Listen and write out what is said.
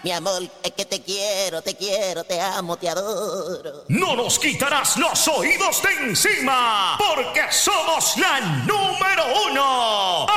Mi amor, es que te quiero, te amo, te adoro. No nos quitarás los oídos de encima, porque somos la número 1.